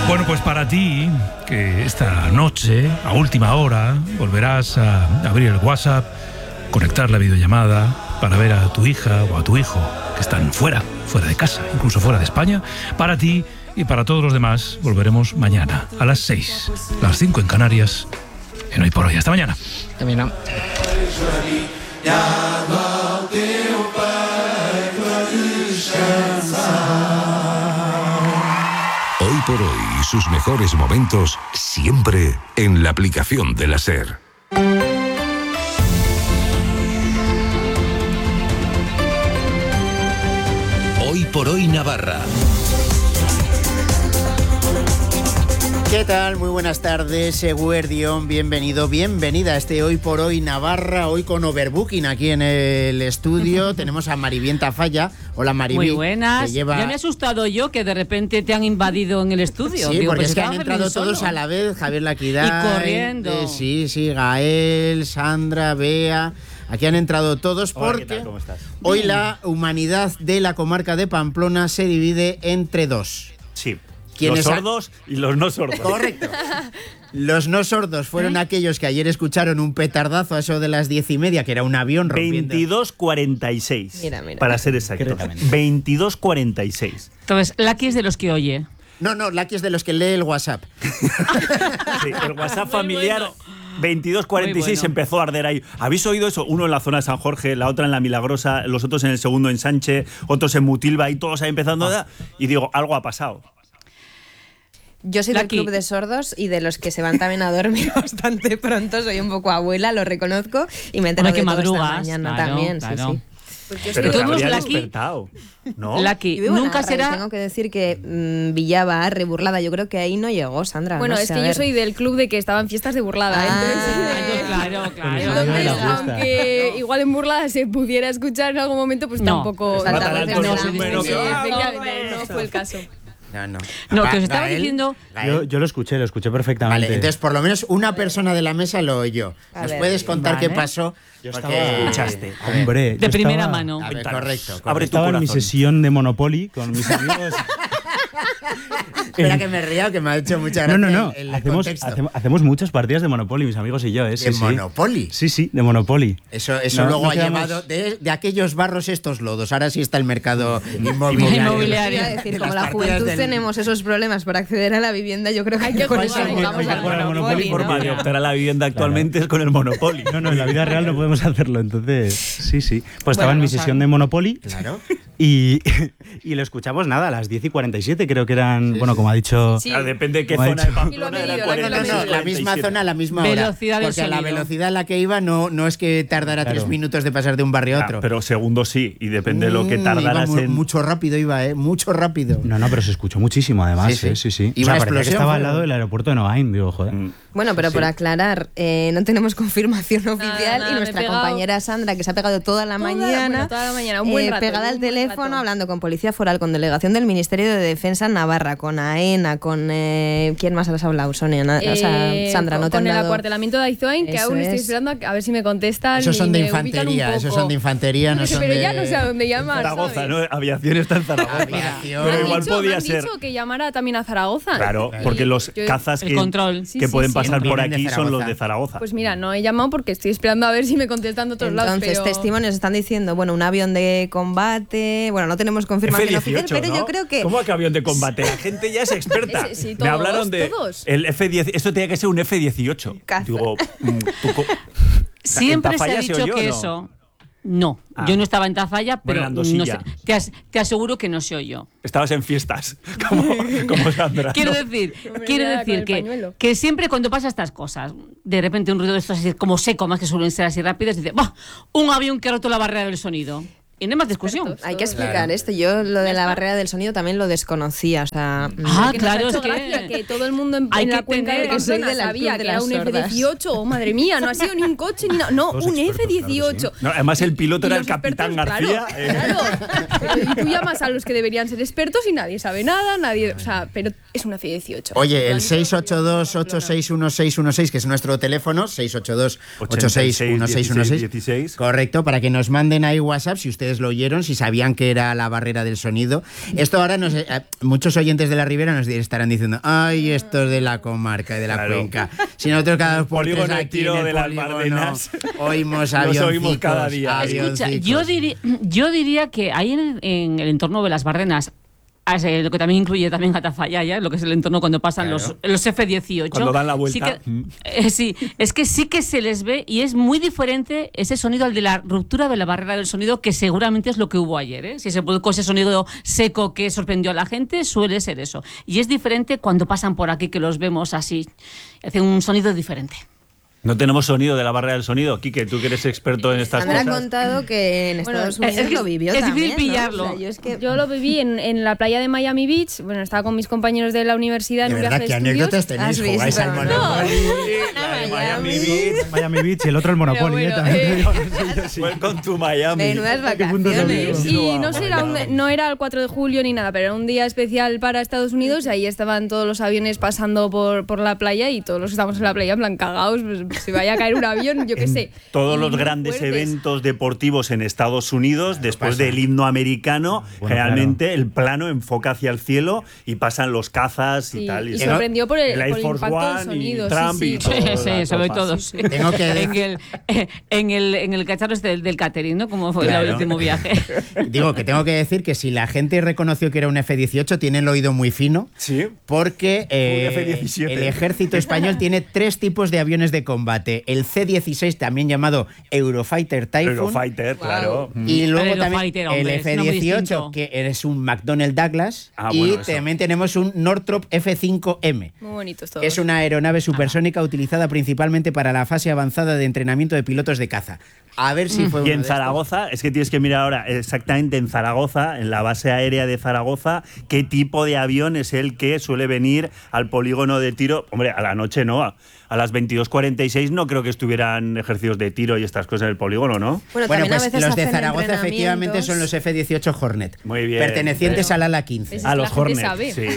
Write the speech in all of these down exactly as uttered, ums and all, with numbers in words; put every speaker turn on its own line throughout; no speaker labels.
Bueno, pues para ti, que esta noche, a última hora, volverás a abrir el WhatsApp, conectar la videollamada para ver a tu hija o a tu hijo que están fuera, fuera de casa, incluso fuera de España. Para ti y para todos los demás, volveremos mañana a las seis, las cinco en Canarias, en Hoy por Hoy. Hasta mañana.
Camina.
Hoy por Hoy y sus mejores momentos siempre en la aplicación de la SER. Hoy por Hoy Navarra.
¿Qué tal? Muy buenas tardes, Eguerdión, bienvenido, bienvenida a este Hoy por Hoy Navarra, hoy con overbooking aquí en el estudio. Tenemos a Maribien Tafalla. Hola, Maribien.
Muy buenas.
Lleva...
Ya me he asustado yo que de repente te han invadido en el estudio.
Sí,
Digo,
porque
pues
es que han
estaba
entrado
Fermín
todos
solo.
a la vez, Javier Laquidá.
Y corriendo.
Eh, sí, sí, Gael, Sandra, Bea. Aquí han entrado todos.
Hola,
porque
¿qué tal? ¿Cómo estás?
Hoy la humanidad de la comarca de Pamplona se divide entre dos.
Sí.
¿Quiénes
Los
ha-
sordos y los no sordos.
Correcto. Los no sordos fueron aquellos que ayer escucharon un petardazo a eso de las diez y media, que era un avión rompiendo.
veintidós cuarenta y seis.
Mira, mira.
Para ser exactos. veintidós cuarenta y seis.
Entonces, Lucky es de los que oye.
No, no, Lucky es de los que lee el WhatsApp.
Sí, el WhatsApp familiar.
bueno.
veintidós cuarenta y seis
Muy bueno.
empezó a arder ahí. ¿Habéis oído eso? Uno en la zona de San Jorge, la otra en la Milagrosa, los otros en el segundo en Sánchez, otros en Mutilva y todos ahí empezando.
Ah.
Y digo, algo ha pasado.
Yo soy del
Lucky.
club de sordos y de los que se van también a dormir bastante pronto. Soy un poco abuela, lo reconozco. Y me he enterado
Hombre, que
de todo esta
madrugas,
mañana
claro,
también.
claro.
Sí, sí.
Pero
todos
te habría
Lucky-
despertado, ¿no?
Lucky,
Y vivo en
nunca
Arras,
será...
Tengo que decir que mmm, Villaba, reburlada. Yo creo que ahí no llegó, Sandra.
Bueno,
no
es
sé,
que
a
yo
ver.
soy del club de que estaba en fiestas de burlada.
Ah,
entonces,
Claro, claro.
entonces,
la fiesta.
aunque igual en burlada se pudiera escuchar en algún momento, pues
No.
tampoco.
Falta
tampoco-
alto
no,
volumen,
sí,
¿no?
efectivamente, no fue el caso.
No, no.
No,
Ga-
que os estaba
Gael,
diciendo...
Gael.
Yo, yo lo escuché, lo escuché perfectamente.
Vale, entonces por lo menos una persona de la mesa lo oyó.
A
¿Nos
ver.
puedes contar
Vale.
qué pasó?
Yo
Porque-
estaba-
Escuchaste.
A ver,
Hombre,
De
yo
primera
estaba-
mano.
a ver,
Cuéntanos.
correcto, correcto.
Abre tu
Estaba en mi
corazón.
sesión de Monopoly con mis amigos.
Espera que me ría, que me ha hecho mucha
No,
gracia
no, no.
el, el
Hacemos,
contexto.
hacemos, hacemos muchas partidas de Monopoly, mis amigos y yo, ¿eh? Sí,
¿De
sí.
Monopoly?
Sí, sí, de Monopoly.
Eso, eso
No,
luego
no
ha
quedamos-
llevado de, de aquellos barros estos lodos. Ahora sí está el mercado inmobiliario.
Inmobiliario.
Iba a decir,
De
como
las
la
partidas
juventud
del-
tenemos esos problemas para acceder a la vivienda, yo creo que
Hay que
mejor
jugar,
nos vamos
hay que
al
jugar al
Monopoly,
Monopoly,
¿no?
Forma de optar a la vivienda actualmente es con el Monopoly.
No, no, en la vida real no podemos hacerlo, entonces. Sí, sí. Pues estaba
Bueno,
en mi
no
sesión
sabe.
de Monopoly.
Claro.
Y, y lo escuchamos nada, a las diez y cuarenta y siete, creo que eran. Bueno, como ha dicho.
Sí.
Claro, depende de qué
Como ha
zona
dicho.
de Pamplona
Y lo ha
era
medido,
cuarenta y
No, no,
seis,
no, la
cuarenta y
misma
siete.
zona, la misma hora.
Velocidad del
Porque a la
sonido.
velocidad a la que iba no, no es que tardara
Claro.
tres minutos de pasar de un barrio a
Ah,
otro.
pero segundos sí, y depende de lo que
Mm,
tardaras
iba mu-
en.
Mucho rápido iba, ¿eh? Mucho rápido.
No, no, pero se escuchó muchísimo además,
Sí, sí.
sí, sí. sí.
Y
O sea,
una
parecía que
explosión
estaba al
fue,
lado
¿no?
del aeropuerto de Noain, digo, joder.
Mm.
Bueno, pero por aclarar, eh, no tenemos confirmación oficial
nada,
y
me he
nuestra
pegado-
compañera Sandra, que se ha pegado toda la
Toda la-
mañana,
bueno, toda la mañana, un buen
eh,
rato,
pegada
un
al
buen
teléfono,
rato.
hablando con Policía Foral, con Delegación del Ministerio de Defensa en Navarra, con AENA, con... Eh, ¿Quién más has hablado, Sonia? Na- o sea,
Eh,
Sandra, no te
con
han
el
dado...
acuartelamiento de Aizoain, que
Eso
aún estoy
es.
esperando a, a ver si me contestan.
Esos
y
son de
me ubican un
infantería, esos
poco.
son de infantería, no son
Pero
de...
ya no sé a dónde llamar.
Zaragoza,
¿sabes?
¿no? Aviación está en Zaragoza.
Aviación.
Me
Pero
han
igual
dicho, me
podía
han
ser.
dicho que llamara también a Zaragoza.
Claro,
Y
porque los
yo-
cazas
El
que,
control.
Sí,
que
sí,
pueden
sí.
pasar por
Vienen de
aquí son los
Zaragoza.
de Zaragoza.
Pues mira, no he llamado porque estoy esperando a ver si me contestan de otros lados.
Entonces,
Pero...
testimonios están diciendo, bueno, un avión de combate, bueno, no tenemos confirmación
F
oficial,
dieciocho,
pero
¿no?
yo creo que...
¿Cómo que avión de combate? La gente ya es experta.
Ese- sí,
Me
todos,
hablaron de
todos.
el F diez. Esto tenía que ser un F dieciocho.
Caza.
Digo, mm, tú co-
Siempre se ha
Tafalla se
dicho
oyó,
que
¿no?
eso... No,
Ah.
yo no estaba en Tafalla, pero
Bueno, en
no sé,
Andosilla.
te, as- te aseguro que no se oyó.
estabas en fiestas, como, como Sandra.
Quiero
¿no?
decir,
Hombre,
quiero
nada, con
decir
el
que,
pañuelo.
que siempre cuando pasa estas cosas, de repente un ruido de estos así como seco, más que suelen ser así rápidos, dice, ¡bah! Un avión que ha roto la barrera del sonido. Y no hay más discusión.
Expertos.
Hay que explicar
Claro.
esto. Yo lo de la barrera del sonido también lo desconocía. O sea,
Ah,
Que nos
claro,
ha
es
hecho
que...
gracia que todo el mundo en,
Hay
en
que
la cuenca
tener-
de
que soy
Pamplona
de la
sabía
club de
que era
las
un F
sordas.
dieciocho. Oh, madre mía, no ha sido ni un coche ni nada. No,
Todos
un
expertos,
F dieciocho.
No, además el piloto
Y
era el
los
capitán
expertos,
García.
Claro,
eh.
claro. Y tú llamas a los que deberían ser expertos y nadie sabe nada, nadie, o sea, pero es un F dieciocho.
Oye, el seis ocho dos, ocho seis uno seis uno seis, que es nuestro teléfono, seis ocho dos, ocho seis uno seis uno seis.
dieciséis.
Correcto, para que nos manden ahí WhatsApp si ustedes ustedes lo oyeron, si sabían que era la barrera del sonido. Esto ahora nos, eh, muchos oyentes de la Ribera nos estarán diciendo, ay, estos de la comarca y de la
Claro.
cuenca. Si nosotros cada dos por tres
Polígono de
aquí
tiro
en el
de las
polígono
Bardenas.
oímos
Los
avioncicos,
oímos cada día.
Escucha,
avioncicos.
yo, diri- yo diría que ahí en, en el entorno de las Bardenas, ah, sí, lo que también incluye también a Tafalla, lo que es el entorno cuando pasan
Claro.
los, los F dieciocho.
Cuando dan la vuelta.
Sí, que, eh, sí, es que sí que se les ve y es muy diferente ese sonido al de la ruptura de la barrera del sonido, que seguramente es lo que hubo ayer. ¿eh? Si se produjo ese sonido seco que sorprendió a la gente, suele ser eso. Y es diferente cuando pasan por aquí, que los vemos así. Hacen un sonido diferente.
No tenemos sonido de la barrera del sonido. Quique, tú que eres experto en estas
Sandra ha
cosas.
contado que en
Bueno,
Estados
es
Unidos
que
lo vivió
es
también,
difícil
¿no?
pillarlo.
O sea, yo es que...
Yo lo viví en, en la playa de Miami Beach. Bueno, estaba con mis compañeros de la universidad en
De
un
verdad,
viaje
¿qué
de estudios.
anécdotas tenéis?
¿Has visto?
Jugáis al
No.
Monopoly.
La de Miami
Miami.
Beach.
Miami Beach y el otro el Monopoly.
Pero
eh,
bueno,
también.
eh,
Welcome to Miami.
Menudas
¿Qué punto
vacaciones.
se
Y no, sé, era un- no era el cuatro de julio ni nada, pero era un día especial para Estados Unidos. Y ahí estaban todos los aviones pasando por, por la playa y todos los que estábamos en la playa en plan cagados. Pues, si vaya a caer un avión, yo qué sé.
Todos
Y
los
muy
grandes
fuertes.
eventos deportivos en Estados Unidos, después
pasa.
del himno americano,
Bueno,
generalmente el plano enfoca hacia el cielo y pasan los cazas y
Sí,
tal.
y
eso.
sorprendió por el-
Air
por el
Force
impacto del
One
sonido,
y
sí,
Trump
sí.
y todo.
Sí,
la
sobre
copa.
todo.
sí.
sí.
Tengo que
en el, en el en el cacharro este del, del catering, ¿no? Como fue
Claro.
el último viaje.
Digo que tengo que decir que si la gente reconoció que era un F dieciocho, tiene el oído muy fino.
Sí.
Porque eh,
F diecisiete.
el ejército español tiene tres tipos de aviones de combate. El C dieciséis, también llamado Eurofighter Typhoon.
Eurofighter, claro.
Y luego
El
también
Eurofighter,
el
hombre, es
F
nombre
dieciocho,
distinto.
que es un McDonnell Douglas.
Ah,
y
bueno, eso.
también tenemos un Northrop F cinco M.
Muy bonitos todos.
Que es una aeronave supersónica utilizada principalmente para la fase avanzada de entrenamiento de pilotos de caza. A ver si fue
Y
uno
en
de estos.
Zaragoza, es que tienes que mirar ahora exactamente en Zaragoza, en la base aérea de Zaragoza, qué tipo de avión es el que suele venir al polígono de tiro. Hombre, a la noche no, a, a las veintidós cuarenta y seis no creo que estuvieran ejercicios de tiro y estas cosas en el polígono, ¿no?
Bueno,
Bueno,
también a
pues
veces
los de
hacen
Zaragoza efectivamente
entrenamientos.
son los F dieciocho Hornet.
Muy bien.
Pertenecientes
Pero-
al ala quince.
Es
A
que
los
la gente
Hornets,
sabe.
sí.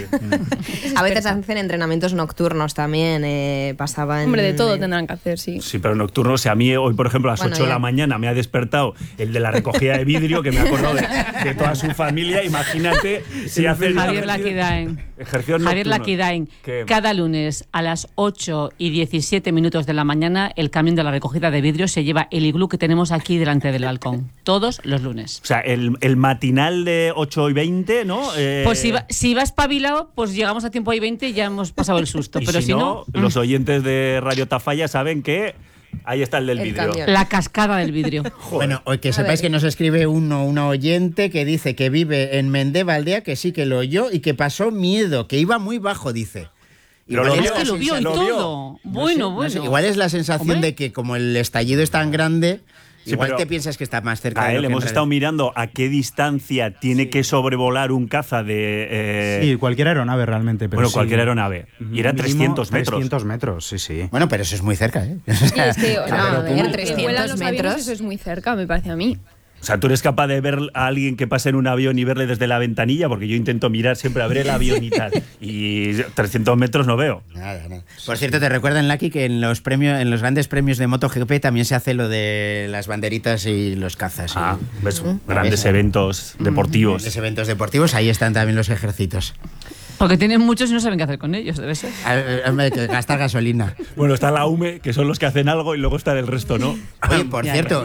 A veces hacen entrenamientos nocturnos también. Eh, pasaba en...
Hombre, de todo tendrán que hacer, sí.
Sí, pero nocturno, o sea, a mí hoy, por ejemplo, a las
Bueno,
ocho de
ya.
la mañana me ha despertado el de la recogida de vidrio, que me ha acordado de, de toda su familia. Imagínate si hace el
Javier
ejercicio-
Laquidain.
ejercicios
Javier
nocturnos.
Laquidain.
¿Qué?
Cada lunes a las ocho y diecisiete minutos de la mañana, el camión de la recogida de vidrio se lleva el iglú que tenemos aquí delante del balcón. Todos los lunes.
O sea, el, el matinal de ocho y veinte, ¿no? Eh,
Pues si va, si va espabilado, pues llegamos a tiempo y veinte y ya hemos pasado el susto.
y
Pero si no,
los oyentes de Radio Tafalla saben que ahí está el del
El
vidrio.
camión.
la cascada del vidrio.
Bueno, hoy que sepáis que nos escribe uno, una oyente que dice que vive en Mendevaldea, que sí que lo oyó y que pasó miedo, que iba muy bajo, dice.
Pero
Igual
lo
es
vio,
la
Es que lo vio y
lo
sensación-
vio.
todo.
no
Bueno,
sé, no
bueno.
sé, igual es la sensación
Hombre.
de que como el estallido es tan grande,
Sí,
igual
pero-
te piensas que está más cerca de
A
lo
él
que en
hemos
realidad-
estado mirando a qué distancia tiene que sobrevolar un caza de... eh,
Sí, cualquier aeronave realmente. Pero
bueno,
sí.
cualquier aeronave. Y era
Mínimo
trescientos metros.
trescientos metros, sí, sí.
Bueno, pero eso es muy cerca, ¿eh?
Y es que, o sea,
Claro, a ver,
que
trescientos
vuelan los aviones,
metros.
eso es muy cerca, me parece a mí.
O sea, tú eres capaz de ver a alguien que pasa en un avión y verle desde la ventanilla, porque yo intento mirar siempre a ver el avión y tal. Y trescientos metros no veo.
Nada, nada. Por cierto, te recuerdan, Lucky, que en los premios, en los grandes premios de MotoGP también se hace lo de las banderitas y los cazas. y-
Ah, ves, grandes
¿Ves?
eventos deportivos.
Los eventos deportivos, ahí están también los ejércitos.
Porque tienen muchos y no saben qué hacer con ellos, debe ser.
A ver, hombre, que gastar gasolina.
Bueno, está la U M E, que son los que hacen algo, y luego está el resto, ¿no?
Oye, por
Ya,
cierto,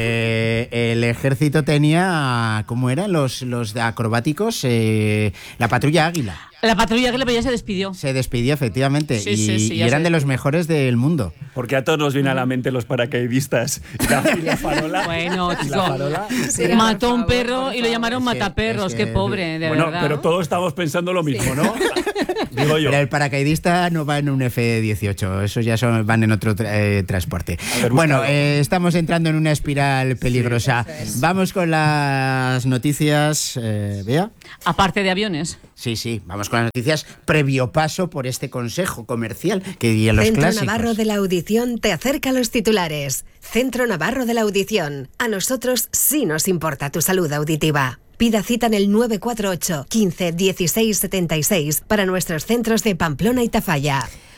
eh, el ejército tenía, ¿cómo eran los, los de acrobáticos? Eh, la patrulla Águila.
La patrulla que le ya se despidió.
Se despidió, efectivamente,
Sí,
y,
sí, sí,
y
ya
eran
sé.
de los mejores del mundo.
Porque a todos nos viene a la mente los paracaidistas. Y la, y la farola.
Bueno,
y
chico.
la farola.
Sí,
Mató a un
por favor,
perro
por
y lo llamaron
Es que-
mataperros.
es que-
Qué pobre, de
Bueno,
verdad.
pero todos estamos pensando lo mismo, ¿no? Digo yo.
Pero el paracaidista no va en un F dieciocho, esos ya son, van en otro tra- eh, transporte.
A ver,
Bueno,
búscalo.
eh, estamos entrando en una espiral peligrosa. Vamos con las noticias, eh, Bea.
Aparte de aviones.
Sí, sí, vamos con las noticias previo paso por este consejo comercial que dirían los
Centro
clásicos.
Navarro de la Audición te acerca a los titulares. Centro Navarro de la Audición. A nosotros sí nos importa tu salud auditiva. Pida cita en el nueve cuatro ocho, quince, dieciséis setenta y seis para nuestros centros de Pamplona y Tafalla.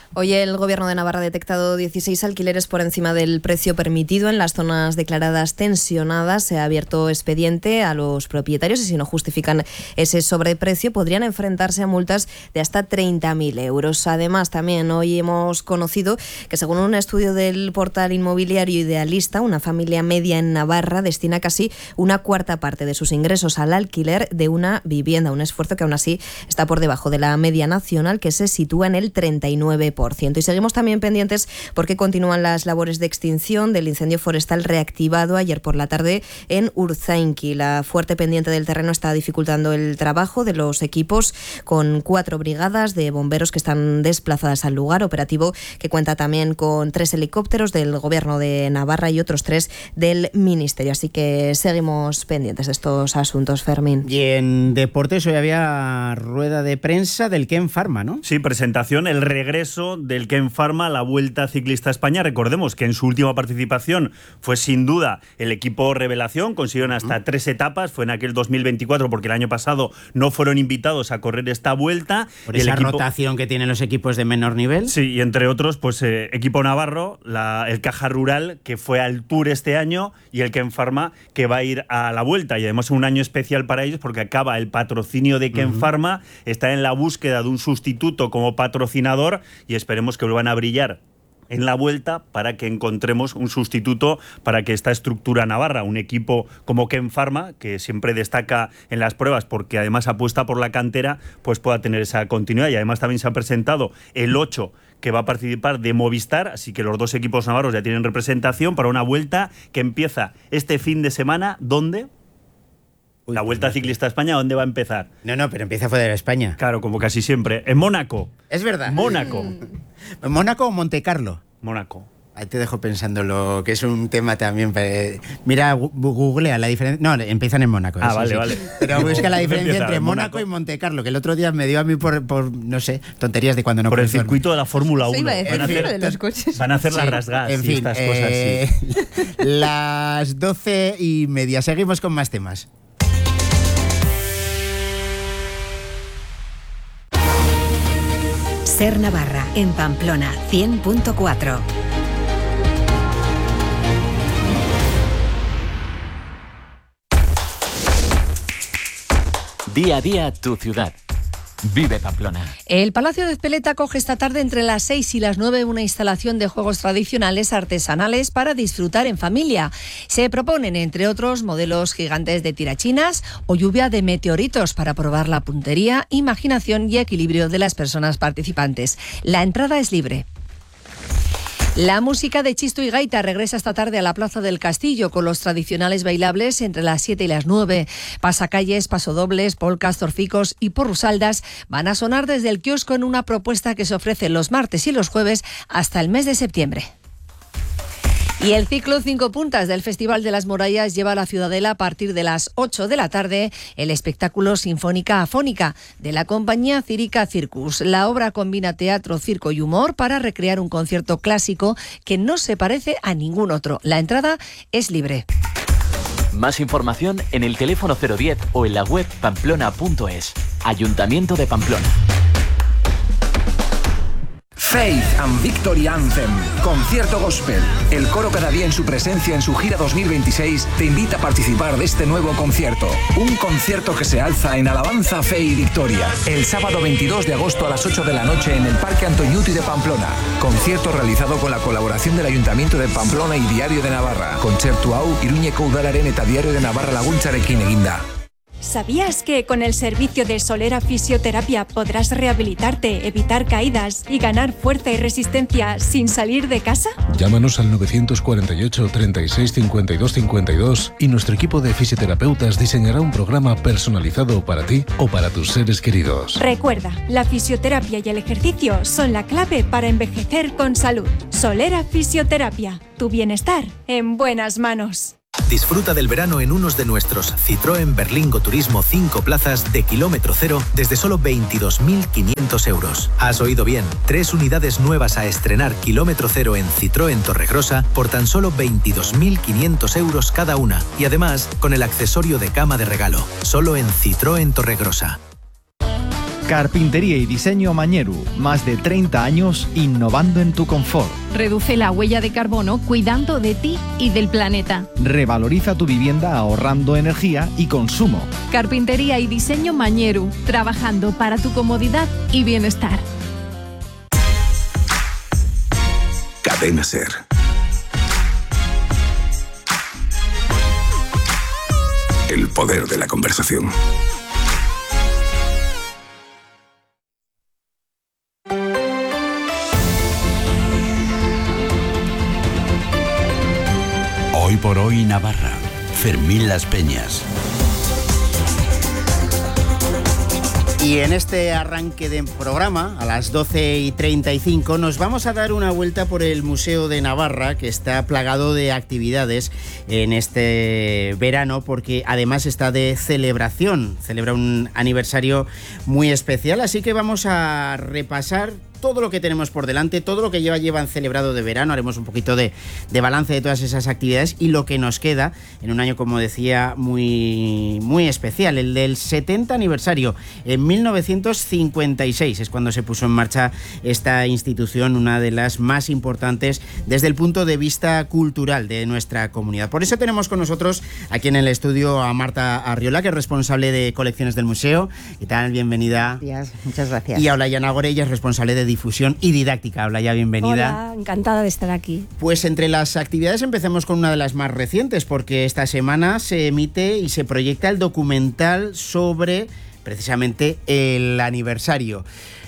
Hoy el Gobierno de Navarra ha detectado dieciséis alquileres por encima del precio permitido en las zonas declaradas tensionadas. Se ha abierto expediente a los propietarios y si no justifican ese sobreprecio podrían enfrentarse a multas de hasta treinta mil euros. Además, también hoy hemos conocido que según un estudio del portal inmobiliario Idealista, una familia media en Navarra destina casi una cuarta parte de sus ingresos al alquiler de una vivienda, un esfuerzo que aún así está por debajo de la media nacional, que se sitúa en el treinta y nueve por ciento. Y seguimos también pendientes porque continúan las labores de extinción del incendio forestal reactivado ayer por la tarde en Urzainqui. La fuerte pendiente del terreno está dificultando el trabajo de los equipos, con cuatro brigadas de bomberos que están desplazadas al lugar, operativo que cuenta también con tres helicópteros del Gobierno de Navarra y otros tres del Ministerio. Así que seguimos pendientes de estos asuntos, Fermín.
Y en deportes hoy había rueda de prensa del Ken Pharma, ¿no?
Sí, presentación, el regreso del Ken Pharma a la Vuelta Ciclista a España. Recordemos que en su última participación fue sin duda el equipo revelación, consiguieron hasta uh-huh. tres etapas, fue en aquel dos mil veinticuatro porque el año pasado no fueron invitados a correr esta vuelta.
Por
y
esa
el equipo...
rotación que tienen los equipos de menor nivel.
Sí, y entre otros, pues eh, equipo navarro, la, el Caja Rural, que fue al Tour este año, y el Ken Pharma, que va a ir a la Vuelta. Y además un año especial para ellos porque acaba el patrocinio de Ken uh-huh. Pharma, está en la búsqueda de un sustituto como patrocinador y esperemos que vuelvan a brillar en la Vuelta para que encontremos un sustituto para que esta estructura navarra, un equipo como Ken Pharma, que siempre destaca en las pruebas porque además apuesta por la cantera, pues pueda tener esa continuidad. Y además también se ha presentado el ocho que va a participar de Movistar, así que los dos equipos navarros ya tienen representación para una Vuelta que empieza este fin de semana. ¿Dónde? Uy, la Vuelta Ciclista a España, ¿dónde va a empezar?
No, no, pero empieza fuera de España.
Claro, como casi siempre. En Mónaco.
Es verdad.
Mónaco.
¿En Mónaco o Montecarlo?
Mónaco.
Ahí te dejo pensando lo que es un tema también. Mira, googlea la diferencia. No, empiezan en Mónaco.
Ah,
sí,
vale,
sí.
vale.
Pero busca la diferencia entre Mónaco y Montecarlo, que el otro día me dio a mí por, por no sé, tonterías de cuando no
Por el
funciona.
circuito de la Fórmula uno.
Van a hacer,
de los coches.
Van a hacer
Sí,
las rasgadas
en
y
fin,
estas
eh,
cosas, sí.
Las doce y media. Seguimos con más temas.
Ser Navarra, en Pamplona, cien punto cuatro.
Día a día, tu ciudad. Vive Pamplona.
El Palacio de Ezpeleta acoge esta tarde entre las seis y las nueve una instalación de juegos tradicionales artesanales para disfrutar en familia. Se proponen, entre otros, modelos gigantes de tirachinas o lluvia de meteoritos para probar la puntería, imaginación y equilibrio de las personas participantes. La entrada es libre. La música de Chisto y Gaita regresa esta tarde a la Plaza del Castillo con los tradicionales bailables entre las siete y las nueve. Pasacalles, pasodobles, polcas, zorficos y porrusaldas van a sonar desde el kiosco en una propuesta que se ofrece los martes y los jueves hasta el mes de septiembre. Y el ciclo Cinco Puntas del Festival de las Murallas lleva a la Ciudadela a partir de las ocho de la tarde el espectáculo Sinfónica Afónica de la compañía Círica Circus. La obra combina teatro, circo y humor para recrear un concierto clásico que no se parece a ningún otro. La entrada es libre.
Más información en el teléfono cero diez o en la web pamplona punto es. Ayuntamiento de Pamplona.
Faith and Victory Anthem, concierto gospel. El coro cada día en su presencia en su gira dos mil veintiséis te invita a participar de este nuevo concierto. Un concierto que se alza en alabanza, fe y victoria. El sábado veintidós de agosto a las ocho de la noche en el Parque Antoñuti de Pamplona. Concierto realizado con la colaboración del Ayuntamiento de Pamplona y Diario de Navarra. Concertu hau Iruñeko udalaren eta Diario de Navarra laguntzarekin eginda.
¿Sabías que con el servicio de Solera Fisioterapia podrás rehabilitarte, evitar caídas y ganar fuerza y resistencia sin salir de casa?
Llámanos al novecientos cuarenta y ocho, treinta y seis, cincuenta y dos cincuenta y dos y nuestro equipo de fisioterapeutas diseñará un programa personalizado para ti o para tus seres queridos.
Recuerda, la fisioterapia y el ejercicio son la clave para envejecer con salud. Solera Fisioterapia, tu bienestar en buenas manos.
Disfruta del verano en unos de nuestros Citroën Berlingo Turismo cinco plazas de kilómetro cero desde solo veintidós mil quinientos euros. Has oído bien, tres unidades nuevas a estrenar kilómetro cero en Citroën Torregrosa por tan solo veintidós mil quinientos euros cada una y además con el accesorio de cama de regalo, solo en Citroën Torregrosa.
Carpintería y diseño Mañeru, más de treinta años innovando en tu confort.
Reduce la huella de carbono cuidando de ti y del planeta.
Revaloriza tu vivienda ahorrando energía y consumo.
Carpintería y diseño Mañeru, trabajando para tu comodidad y bienestar.
Cadena Ser. El poder de la conversación.
Hoy por hoy Navarra. Fermín Las Peñas.
Y en este arranque de programa, a las doce y treinta y cinco, nos vamos a dar una vuelta por el Museo de Navarra, que está plagado de actividades en este verano, porque además está de celebración, celebra un aniversario muy especial, así que vamos a repasar todo lo que tenemos por delante, todo lo que lleva, llevan celebrado de verano. Haremos un poquito de, de balance de todas esas actividades y lo que nos queda en un año, como decía, muy, muy especial, el del setenta aniversario. En mil novecientos cincuenta y seis es cuando se puso en marcha esta institución, una de las más importantes desde el punto de vista cultural de nuestra comunidad. Por eso tenemos con nosotros aquí en el estudio a Marta Arriola, que es responsable de colecciones del museo. ¿Qué tal? Bienvenida.
Gracias, muchas gracias.
Y a Olaya Gorella, es responsable de difusión y didáctica. Habla ya, bienvenida.
Hola, encantada de estar aquí.
Pues entre las actividades empecemos con una de las más recientes, porque esta semana se emite y se proyecta el documental sobre precisamente el aniversario.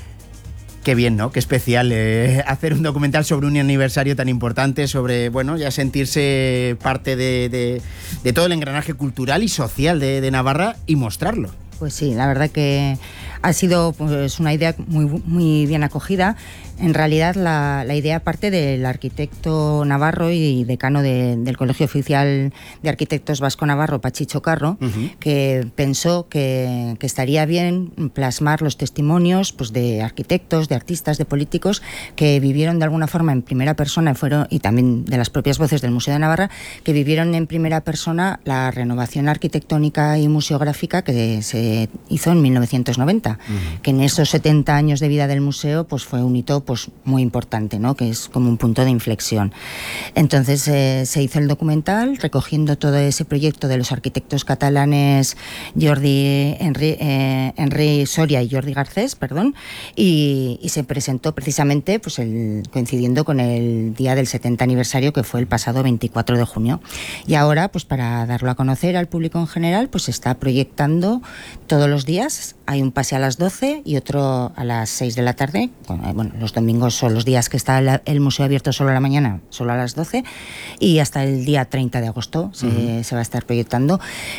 Qué bien, ¿no? Qué especial eh, hacer un documental sobre un aniversario tan importante, sobre, bueno, ya sentirse parte de, de, de todo el engranaje cultural y social de, de Navarra y mostrarlo.
Pues sí, la verdad que ha sido pues, una idea muy, muy bien acogida. En realidad la, la idea parte del arquitecto navarro y decano de, del Colegio Oficial de Arquitectos Vasco Navarro, Pachicho Carro, uh-huh. que pensó que, que estaría bien plasmar los testimonios pues, de arquitectos, de artistas, de políticos que vivieron de alguna forma en primera persona y, fueron, y también de las propias voces del Museo de Navarra, que vivieron en primera persona la renovación arquitectónica y museográfica que se hizo en mil novecientos noventa, uh-huh. que en esos setenta años de vida del museo pues, fue un hito pues muy importante, ¿no? Que es como un punto de inflexión. Entonces eh, se hizo el documental recogiendo todo ese proyecto de los arquitectos catalanes Jordi Henry, eh, Henry Soria y Jordi Garcés, perdón, y, y se presentó precisamente pues el, coincidiendo con el día del setenta aniversario, que fue el pasado veinticuatro de junio. Y ahora, pues para darlo a conocer al público en general, pues se está proyectando todos los días. Hay un pase a las doce y otro a las seis de la tarde. Bueno, los domingos son los días que está el, el museo abierto solo a la mañana, solo a las doce, y hasta el día treinta de agosto se, uh-huh. se va a estar proyectando.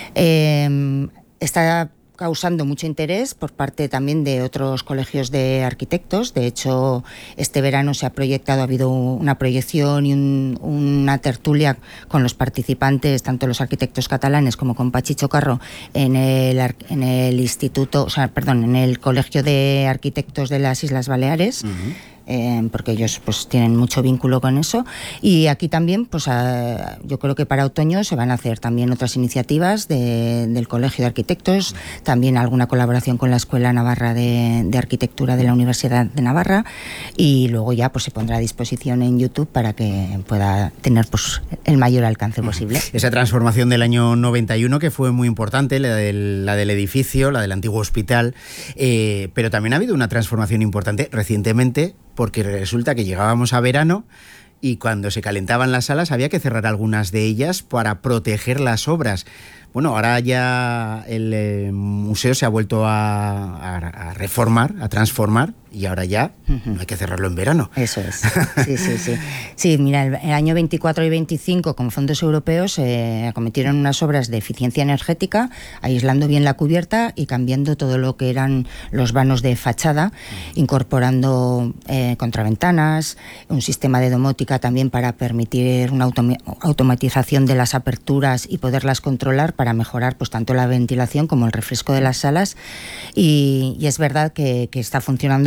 Eh, está causando mucho interés por parte también de otros colegios de arquitectos. De hecho, este verano se ha proyectado, ha habido una proyección y un, una tertulia con los participantes, tanto los arquitectos catalanes como con Pachicho Carro, en el, en el instituto, o sea, perdón, en el Colegio de Arquitectos de las Islas Baleares. Uh-huh. Eh, porque ellos pues tienen mucho vínculo con eso, y aquí también pues a, yo creo que para otoño se van a hacer también otras iniciativas de, del Colegio de Arquitectos, también alguna colaboración con la Escuela Navarra de, de Arquitectura de la Universidad de Navarra, y luego ya pues se pondrá a disposición en YouTube para que pueda tener pues el mayor alcance posible.
Esa transformación del año noventa y uno que fue muy importante, la del, la del edificio, la del antiguo hospital, eh, pero también ha habido una transformación importante recientemente, porque resulta que llegábamos a verano y cuando se calentaban las salas había que cerrar algunas de ellas para proteger las obras. Bueno, ahora ya el eh, museo se ha vuelto a, a, a reformar, a transformar, y ahora ya uh-huh. no hay que cerrarlo en verano.
Eso es, sí, sí, sí. Sí, mira, el, el año veinticuatro y veinticinco, con fondos europeos, se eh, acometieron unas obras de eficiencia energética, aislando bien la cubierta y cambiando todo lo que eran los vanos de fachada, uh-huh. incorporando eh, contraventanas, un sistema de domótica también para permitir una autom- automatización de las aperturas y poderlas controlar para mejorar pues tanto la ventilación como el refresco de las salas, y, y es verdad que, que está funcionando